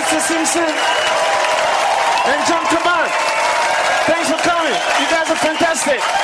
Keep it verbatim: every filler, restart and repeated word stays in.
Master Simpson, and John Kabat. Thanks for coming. You guys are fantastic.